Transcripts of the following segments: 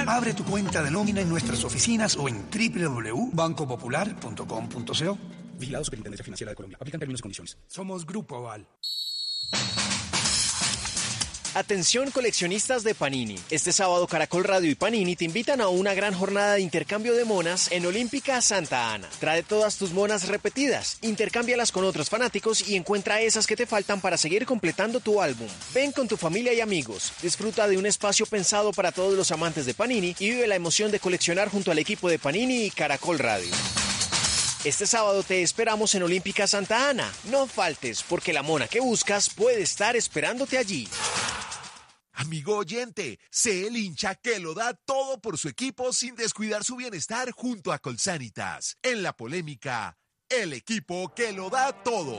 Abre tu cuenta de nómina en nuestras oficinas o en www.bancopopular.com.co. Vigilado Superintendencia Financiera de Colombia. Aplican términos y condiciones. Somos Grupo Aval. Atención coleccionistas de Panini. Este sábado Caracol Radio y Panini te invitan a una gran jornada de intercambio de monas en Olímpica Santa Ana. Trae todas tus monas repetidas, intercámbialas con otros fanáticos y encuentra esas que te faltan para seguir completando tu álbum. Ven con tu familia y amigos, disfruta de un espacio pensado para todos los amantes de Panini y vive la emoción de coleccionar junto al equipo de Panini y Caracol Radio. Este sábado te esperamos en Olímpica Santa Ana. No faltes, porque la mona que buscas puede estar esperándote allí. Amigo oyente, sé el hincha que lo da todo por su equipo sin descuidar su bienestar junto a Colsanitas. En la polémica, el equipo que lo da todo.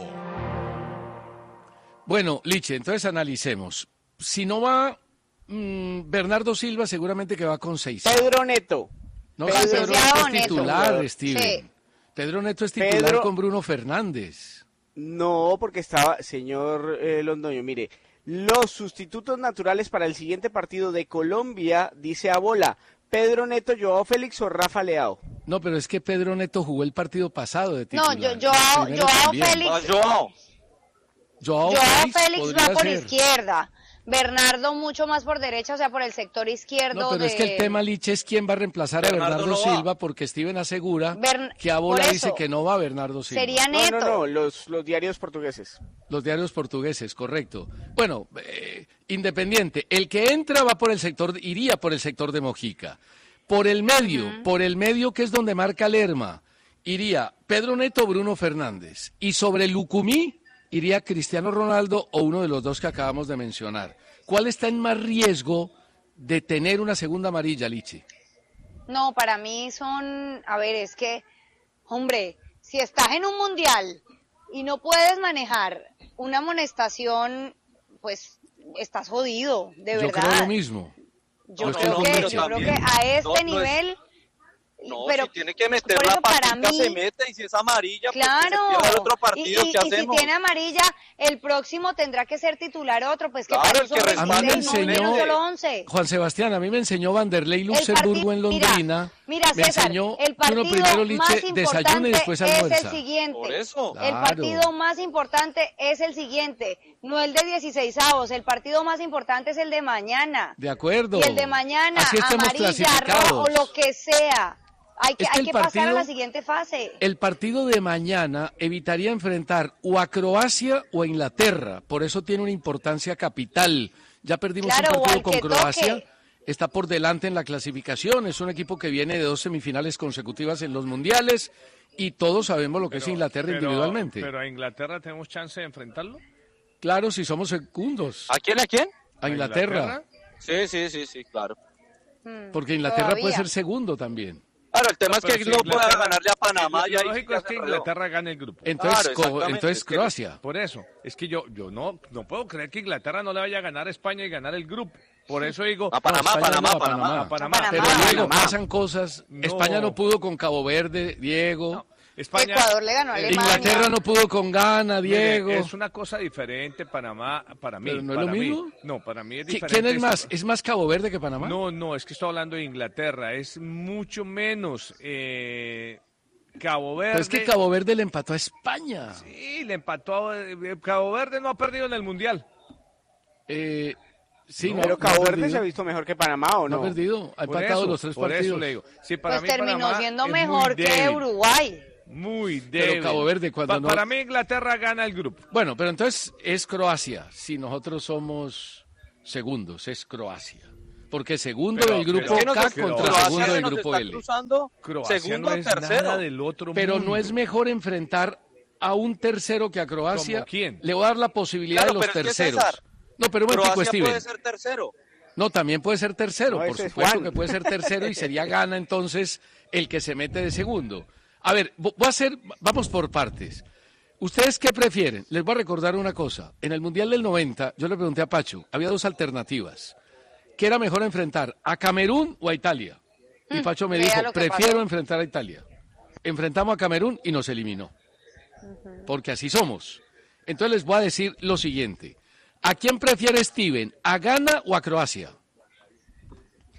Bueno, Liche, entonces analicemos. Si no va Bernardo Silva, seguramente que va con 6. Pedro Neto. No, Pedro Neto es titular, Neto. Steven. Sí. Pedro Neto es titular con Bruno Fernández. No, porque estaba, señor Londoño, mire, los sustitutos naturales para el siguiente partido de Colombia, dice Abola, Pedro Neto, Joao Félix o Rafa Leao. No, pero es que Pedro Neto jugó el partido pasado de titular. No, Joao Félix. Joao Félix va por izquierda. Bernardo mucho más por derecha, o sea, por el sector izquierdo. No, pero es que el tema, Liche, es quién va a reemplazar a Bernardo Silva, porque Steven asegura que Abola dice que no va Bernardo Silva. Sería Neto. No, los diarios portugueses. Los diarios portugueses, correcto. Bueno, Independiente, el que entra va por el sector, iría por el sector de Mojica. Por el medio que es donde marca Lerma, iría Pedro Neto o Bruno Fernández. Y sobre Lucumí iría Cristiano Ronaldo o uno de los dos que acabamos de mencionar. ¿Cuál está en más riesgo de tener una segunda amarilla, Lichi? No, para mí es que, hombre, si estás en un mundial y no puedes manejar una amonestación, pues estás jodido, de verdad. Yo creo lo mismo. Yo creo que a este nivel... No, pero si tiene que meter la patica se mete, y si es amarilla, claro, pues que se el otro partido, ¿qué hacemos? Y si tiene amarilla, el próximo tendrá que ser titular otro, pues que claro, para a mí me enseñó, Juan Sebastián, a mí me enseñó Vanderlei Luxemburgo en Londrina, mira, me César, enseñó el que uno primero, Liche, desayuna y después almuerza. Es el siguiente, por eso. El partido más importante es el siguiente, no el de 16avos, el partido más importante es el de mañana. De acuerdo. Y el de mañana, así amarilla, rojo, lo que sea. Hay que pasar a la siguiente fase. El partido de mañana evitaría enfrentar o a Croacia o a Inglaterra. Por eso tiene una importancia capital. Ya perdimos un partido con Croacia. Está por delante en la clasificación. Es un equipo que viene de 2 semifinales consecutivas en los mundiales. Y todos sabemos lo que es Inglaterra individualmente. ¿Pero a Inglaterra tenemos chance de enfrentarlo? Claro, si somos segundos. ¿A quién? ¿A quién? A Inglaterra. Sí, claro. Porque Inglaterra puede ser segundo también. Claro, el tema es que no pueda ganarle a Panamá. Lo lógico es que Inglaterra gane el grupo. Entonces Croacia. Por eso, es que yo no puedo creer que Inglaterra no le vaya a ganar a España y ganar el grupo. Por eso digo... A Panamá. Pero luego pasan cosas. España no pudo con Cabo Verde, Diego. No. España, Ecuador le ganó a Alemania. Inglaterra no pudo con Ghana, Diego. Mire, es una cosa diferente Panamá para mí. ¿Pero no es lo mismo? No, para mí es diferente. ¿Quién es más? ¿Es más Cabo Verde que Panamá? No, es que estoy hablando de Inglaterra. Es mucho menos Cabo Verde. Pero es que Cabo Verde le empató a España. Sí, le empató. Cabo Verde no ha perdido en el Mundial. Sí, pero Cabo Verde se ha visto mejor que Panamá, ¿o no? No ha perdido, ha empatado los 3 partidos. Por eso le digo. Sí, para pues mí terminó Panamá siendo mejor que Uruguay. Muy débil. Pero Cabo Verde Para mí Inglaterra gana el grupo. Bueno, pero entonces es Croacia. Si nosotros somos segundos, es Croacia. Porque segundo del grupo K contra segundo del grupo L. Croacia segundo no es tercero. nada del otro pero mundo. no es mejor enfrentar a un tercero que a Croacia. ¿Cómo quién? Le voy a dar la posibilidad de los terceros. No, pero un momentico, Steven. Puede ser tercero. No, también puede ser tercero, No, por supuesto que puede ser tercero y sería gana entonces el que se mete de segundo. A ver, vamos por partes. ¿Ustedes qué prefieren? Les voy a recordar una cosa. En el Mundial del 90, yo le pregunté a Pacho, había 2 alternativas. ¿Qué era mejor enfrentar, a Camerún o a Italia? Y Pacho me dijo, prefiero enfrentar a Italia. Enfrentamos a Camerún y nos eliminó. Porque así somos. Entonces les voy a decir lo siguiente. ¿A quién prefiere Steven? ¿A Ghana o a Croacia?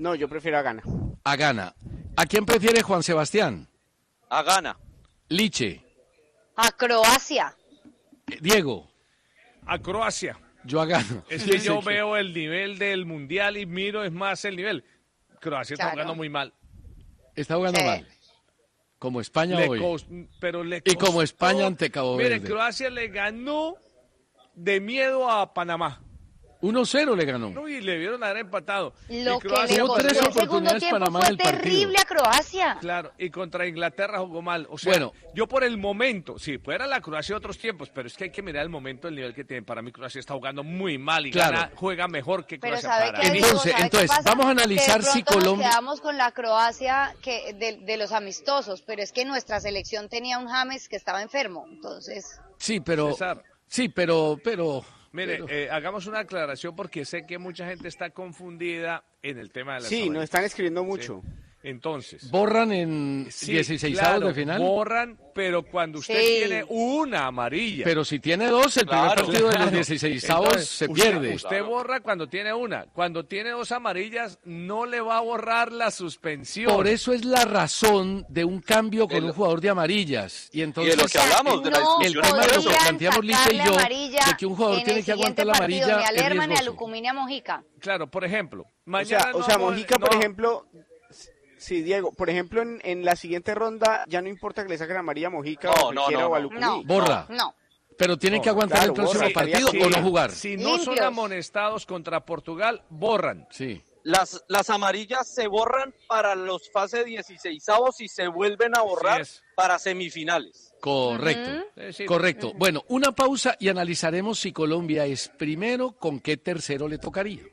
No, yo prefiero a Ghana. A Ghana. ¿A quién prefiere Juan Sebastián? A Ghana. Liche. A Croacia. Diego. A Croacia. Yo a Ghana. Es que yo veo el nivel del Mundial y miro, es más el nivel. Croacia está jugando muy mal. Está jugando mal. Como España hoy. Y como España ante Cabo Verde. Mire, Croacia le ganó de miedo a Panamá. 1-0 le ganó. No, y le vieron haber empatado. Lo que Croacia le costó el segundo oportunidades tiempo Panamá fue en el partido. terrible a Croacia. Claro, y contra Inglaterra jugó mal. O sea, bueno, yo por el momento, sí, fuera la Croacia de otros tiempos, pero es que hay que mirar el momento, el nivel que tiene. Para mí Croacia está jugando muy mal y Ghana juega mejor que Croacia. Pero para entonces vamos a analizar si Colombia... Nos quedamos con la Croacia de los amistosos, pero es que nuestra selección tenía un James que estaba enfermo, entonces... Sí, pero... César. Sí, pero... Mire, hagamos una aclaración porque sé que mucha gente está confundida en el tema de la Sí, nos están escribiendo mucho. Sí. Entonces. ¿Borran en 16avos claro, de final? Borran, pero cuando usted tiene una amarilla. Pero si tiene dos, el primer partido de los 16avos se pierde. Usted borra cuando tiene una. Cuando tiene dos amarillas, no le va a borrar la suspensión. Por eso es la razón de un cambio con un jugador de amarillas. Y entonces, y de lo que hablamos, de la el tema de lo que planteamos Lice y yo, de que un jugador tiene que aguantar la amarilla, ni a Lerma ni a riesgoso. Lucumí ni a Mojica. Claro, por ejemplo. Mañana o sea, Mojica, por ejemplo... Sí, Diego, por ejemplo, en la siguiente ronda ya no importa que le saquen amarilla a Mojica o a Lucumí. Borra. No. Pero tienen que aguantar el próximo partido o no jugar. Si no son amonestados contra Portugal, borran. Sí. Las amarillas se borran para los fase 16avos y se vuelven a borrar para semifinales. Correcto, correcto. Bueno, una pausa y analizaremos si Colombia es primero, con qué tercero le tocaría.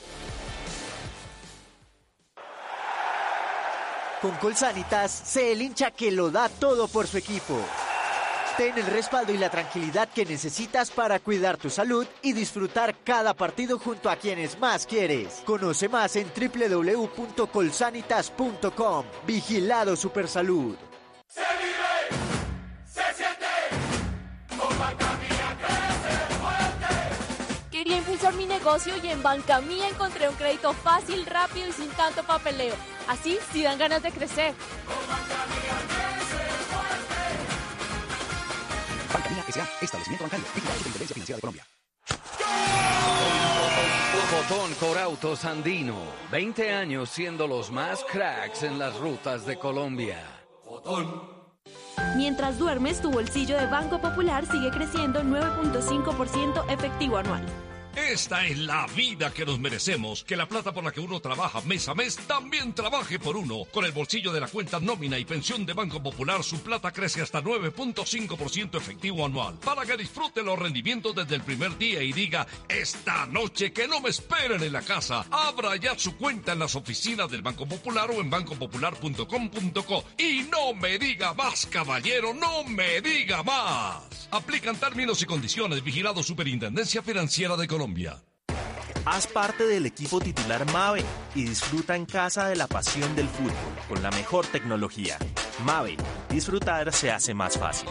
Con Colsanitas, sé el hincha que lo da todo por su equipo. Ten el respaldo y la tranquilidad que necesitas para cuidar tu salud y disfrutar cada partido junto a quienes más quieres. Conoce más en www.colsanitas.com. Vigilado Supersalud. Se vive, se siente, con Banca Mía crece fuerte. Quería impulsar mi negocio y en Banca Mía encontré un crédito fácil, rápido y sin tanto papeleo. Así sí dan ganas de crecer. Con Banca Mía crece fuerte. Banca Mía S.A. Establecimiento bancario. Vigilado Superintendencia Financiera de Colombia. Botón Corautos Andino. 20 años siendo los más cracks en las rutas de Colombia. Mientras duermes, tu bolsillo de Banco Popular sigue creciendo 9.5% efectivo anual. Esta es la vida que nos merecemos, que la plata por la que uno trabaja mes a mes también trabaje por uno. Con el bolsillo de la cuenta nómina y pensión de Banco Popular, su plata crece hasta 9.5% efectivo anual. Para que disfrute los rendimientos desde el primer día y diga, esta noche que no me esperen en la casa. Abra ya su cuenta en las oficinas del Banco Popular o en bancopopular.com.co. Y no me diga más, caballero, no me diga más. Aplican términos y condiciones. Vigilado Superintendencia Financiera de Colombia. Haz parte del equipo titular Mave y disfruta en casa de la pasión del fútbol con la mejor tecnología. Mave, disfrutar se hace más fácil.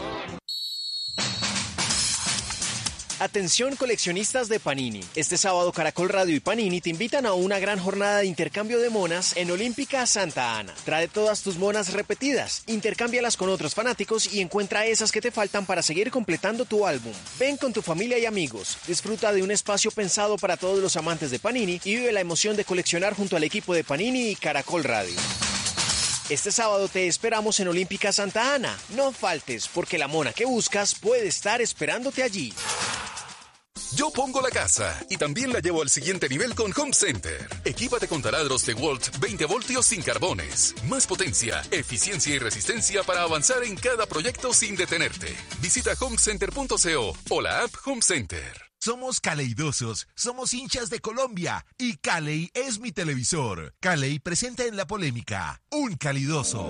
Atención coleccionistas de Panini. Este sábado Caracol Radio y Panini te invitan a una gran jornada de intercambio de monas en Olímpica Santa Ana. Trae todas tus monas repetidas, intercámbialas con otros fanáticos y encuentra esas que te faltan para seguir completando tu álbum. Ven con tu familia y amigos, disfruta de un espacio pensado para todos los amantes de Panini y vive la emoción de coleccionar junto al equipo de Panini y Caracol Radio. Este sábado te esperamos en Olímpica Santa Ana. No faltes, porque la mona que buscas puede estar esperándote allí. Yo pongo la casa y también la llevo al siguiente nivel con Home Center. Equípate con taladros de Walt 20 voltios sin carbones. Más potencia, eficiencia y resistencia para avanzar en cada proyecto sin detenerte. Visita homecenter.co o la app Home Center. Somos caleidosos, somos hinchas de Colombia y Caley es mi televisor. Caley presenta en la polémica un calidoso.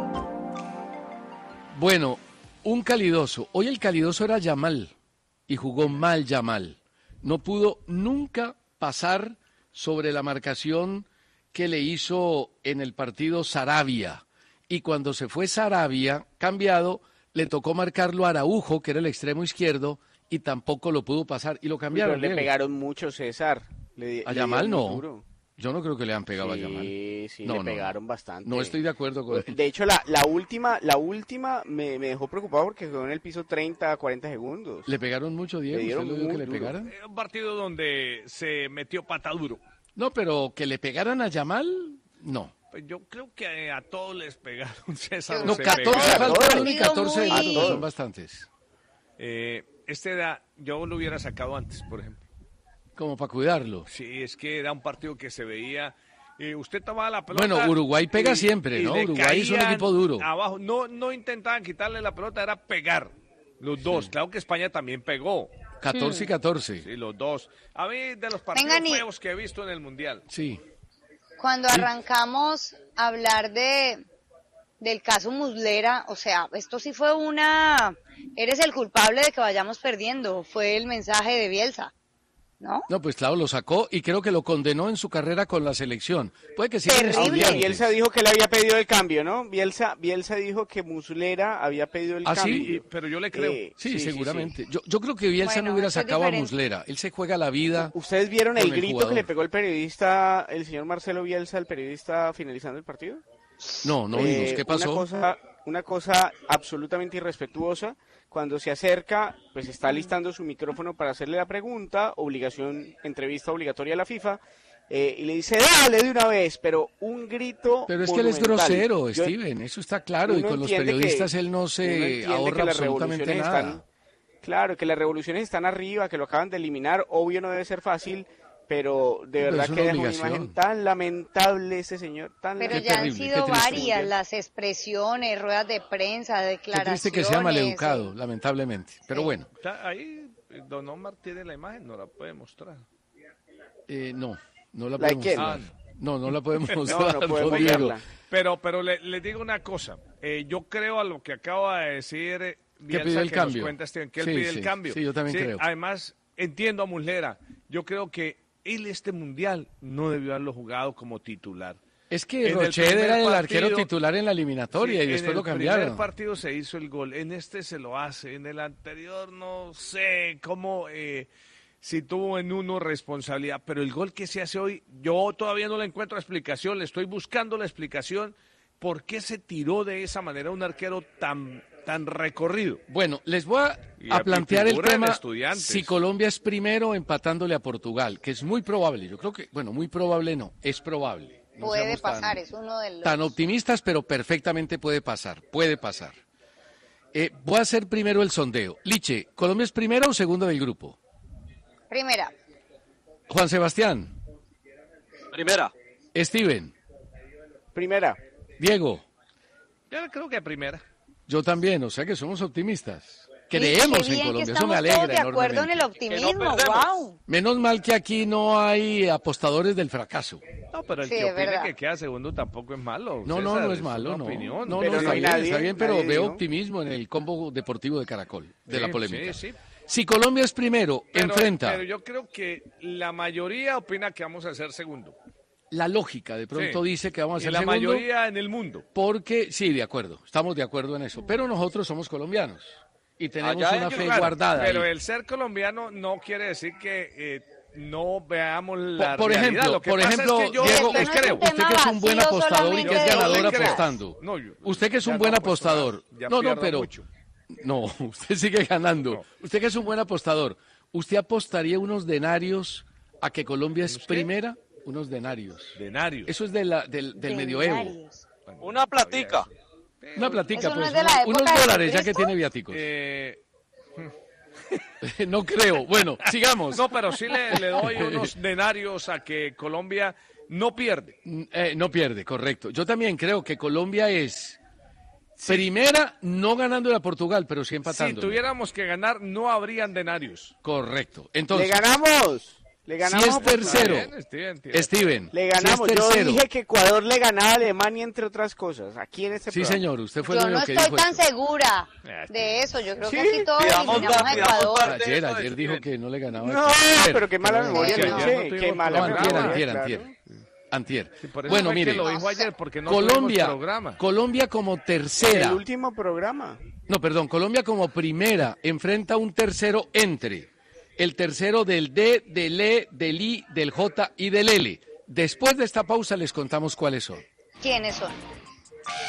Bueno, un calidoso. Hoy el calidoso era Yamal y jugó mal Yamal. No pudo nunca pasar sobre la marcación que le hizo en el partido Sarabia. Y cuando se fue Sarabia, cambiado, le tocó marcarlo a Araujo, que era el extremo izquierdo, y tampoco lo pudo pasar. Y lo cambiaron. Pero le pegaron mucho, César. A Yamal no. Yo no creo que le han pegado a Yamal. Sí, le pegaron bastante. No estoy de acuerdo con él. De hecho, la última me dejó preocupado porque quedó en el piso 30 a 40 segundos. ¿Le pegaron mucho, Diego? ¿Usted lo dijo que le pegaran? Un partido donde se metió pata duro. No, pero que le pegaran a Yamal, no. Pues yo creo que a todos les pegaron, César. No, 14 faltaron y 14 son bastantes. Yo lo hubiera sacado antes, por ejemplo. Como para cuidarlo. Sí, es que era un partido que se veía. Usted tomaba la pelota. Bueno, Uruguay pega siempre, ¿no? Uruguay es un equipo duro. Abajo, no intentaban quitarle la pelota, era pegar. Los dos. Claro que España también pegó. 14 y 14. Sí, los dos. A mí, de los partidos feos que he visto en el Mundial. Sí. Cuando arrancamos a hablar del caso Muslera, o sea, esto sí fue eres el culpable de que vayamos perdiendo, fue el mensaje de Bielsa, ¿no? No, pues claro, lo sacó y creo que lo condenó en su carrera con la selección. Puede que siga estudiantes. Bielsa dijo que le había pedido el cambio, ¿no? Bielsa dijo que Muslera había pedido el cambio. Sí, pero yo le creo. Sí, seguramente. Sí. Yo creo que Bielsa no hubiera sacado a Muslera. Él se juega la vida. ¿Ustedes vieron el grito que le pegó el señor Marcelo Bielsa, al periodista, finalizando el partido? No vimos. ¿Qué pasó? Una cosa absolutamente irrespetuosa. Cuando se acerca, pues está listando su micrófono para hacerle la pregunta, entrevista obligatoria a la FIFA, y le dice, dale de una vez, pero un grito Pero es que él es grosero, Steven, eso está claro, y con los periodistas él no se ahorra absolutamente nada. Claro, que las revoluciones están arriba, que lo acaban de eliminar, obvio no debe ser fácil, pero de verdad que deja una imagen tan lamentable ese señor. Pero ya han sido varias las expresiones, ruedas de prensa, declaraciones. Qué triste que sea maleducado, lamentablemente. Pero bueno. Ahí Don Omar tiene la imagen, no la puede mostrar. No la puede mostrar. No la podemos mostrar. No podemos verla. Pero le digo una cosa. Yo creo a lo que acaba de decir Bielsa, que pide el cambio. Nos cuenta Steven, que él pide el cambio. Sí, yo también creo. Además, entiendo a Muslera. Yo creo que él este Mundial no debió haberlo jugado como titular. Es que Rochet era el arquero titular en la eliminatoria y después lo cambiaron. En el primer partido se hizo el gol, en este se lo hace, en el anterior no sé cómo, si tuvo en uno responsabilidad, pero el gol que se hace hoy, yo todavía no le encuentro explicación, le estoy buscando la explicación, ¿por qué se tiró de esa manera un arquero tan recorrido? Bueno, les voy a plantear el tema si Colombia es primero empatándole a Portugal, que es muy probable. Yo creo que, muy probable no, es probable. No puede pasar, es uno de los... Tan optimistas, pero perfectamente puede pasar. Voy a hacer primero el sondeo. Liche, ¿Colombia es primera o segunda del grupo? Primera. Juan Sebastián. Primera. Steven. Primera. Diego. Yo creo que primera. Yo también, o sea que somos optimistas. Creemos en Colombia, eso me alegra todos de acuerdo en el optimismo, wow. Menos mal que aquí no hay apostadores del fracaso. No, pero el que opine que queda segundo tampoco es malo. No, César, no es malo, no. Opinión. No, está bien, pero veo optimismo en el combo deportivo de Caracol, de la polémica. Sí. Si Colombia es primero, enfrenta... Pero yo creo que la mayoría opina que vamos a ser segundo. La lógica de pronto dice que vamos a ser segundo. Y la mayoría en el mundo. Porque, sí, de acuerdo, estamos de acuerdo en eso. Pero nosotros somos colombianos y tenemos una fe guardada. Pero ahí. el ser colombiano no quiere decir que no veamos la por realidad. Ejemplo, es que yo, Diego, usted que es un buen apostador y que es ganador apostando. Usted que es un buen apostador. No, usted sigue ganando. No. Usted que es un buen apostador, ¿usted apostaría unos denarios a que Colombia es primera? Unos denarios. Eso es del medioevo. Una platica. Una platica, eso pues. No es unos dólares, ya que tiene viáticos. No creo. Bueno, sigamos. No, pero sí le doy unos denarios a que Colombia no pierde. No pierde, correcto. Yo también creo que Colombia es primera, no ganándole a Portugal, pero sí empatando. Si tuviéramos que ganar, no habrían denarios. Correcto. Entonces, ¡le ganamos! Si es tercero, Steven. Le ganamos. Si es yo dije que Ecuador le ganaba a Alemania, entre otras cosas. Aquí en este programa. Señor, usted fue yo el único que dijo. Yo no estoy tan segura de eso. Yo creo que aquí todos eliminamos a Ecuador. Ayer dijo que no le ganaba. No, pero qué mala memoria. Qué mala memoria. Antier. Sí, bueno, mire, lo dijo ayer porque no Colombia como tercera. El último programa. No, perdón, Colombia como primera enfrenta un tercero entre el tercero del D, del E, del I, del J y del L. Después de esta pausa les contamos cuáles son. ¿Quiénes son?